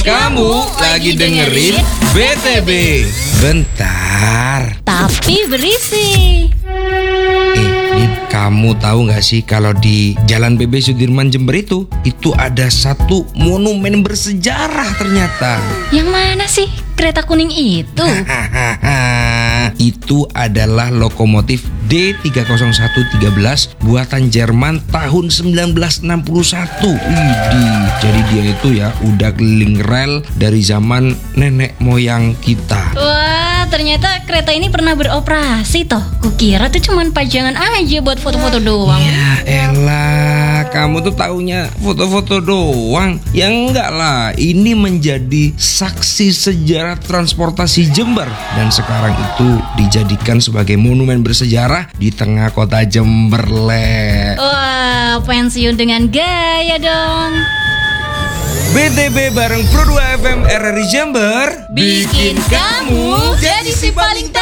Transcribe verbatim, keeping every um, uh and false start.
Kamu lagi dengerin B T B. Bentar. Tapi berisi. Eh, Din, kamu tahu nggak sih kalau di Jalan B B Sudirman Jember itu itu ada satu monumen bersejarah ternyata. Yang mana sih? Kereta kuning itu? Itu adalah lokomotif D tiga nol satu tiga belas buatan Jerman tahun sembilan belas enam puluh satu. Widih, jadi dia itu ya udah keliling rel dari zaman nenek moyang kita. Wah, ternyata kereta ini pernah beroperasi toh. Kukira tuh cuman pajangan aja buat foto-foto doang. Ya elah, kamu tuh taunya foto-foto doang. Ya enggak lah, ini menjadi saksi sejarah transportasi Jember. Dan sekarang itu dijadikan sebagai monumen bersejarah di tengah kota Jember, Le. Wah, pensiun dengan gaya dong. B T B bareng Pro dua F M R R I Jember Bikin kamu jadi si paling